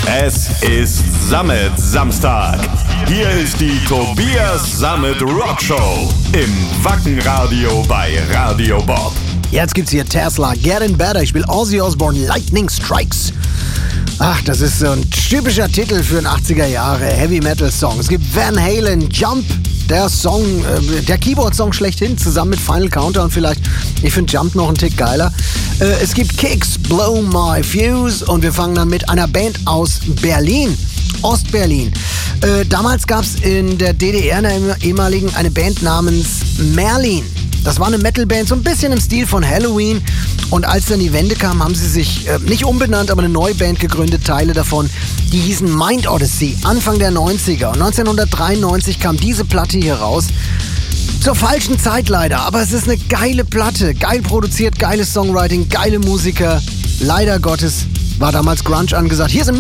Es ist Sammet-Samstag. Hier ist die Tobias Sammet Rockshow im Wackenradio bei Radio Bob. Jetzt gibt's hier Tesla, Getting Better. Ich will Ozzy Osbourne, Lightning Strikes. Ach, das ist so ein typischer Titel für einen 80er Jahre Heavy Metal Song. Es gibt Van Halen, Jump, der Song, der Keyboard-Song schlechthin, zusammen mit Final Countdown vielleicht. Ich finde Jump noch einen Tick geiler. Es gibt Kicks, Blow My Fuse, und wir fangen dann mit einer Band aus Berlin, Ostberlin. Damals gab es in der DDR, in der ehemaligen, eine Band namens Merlin. Das war eine Metalband, so ein bisschen im Stil von Halloween. Und als dann die Wende kam, haben sie sich nicht umbenannt, aber eine neue Band gegründet, Teile davon. Die hießen Mind Odyssey, Anfang der 90er. Und 1993 kam diese Platte hier raus. Zur falschen Zeit leider, aber es ist eine geile Platte. Geil produziert, geiles Songwriting, geile Musiker. Leider Gottes war damals Grunge angesagt. Hier sind